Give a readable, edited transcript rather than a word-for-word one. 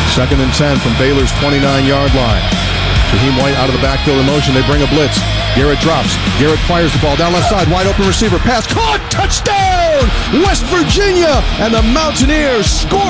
2nd and 10 from Baylor's 29-yard line. Shaheem White out of the backfield in motion. They bring a blitz. Garrett drops. Garrett fires the ball down left side. Wide open receiver. Pass caught. Touchdown! West Virginia! And the Mountaineers score.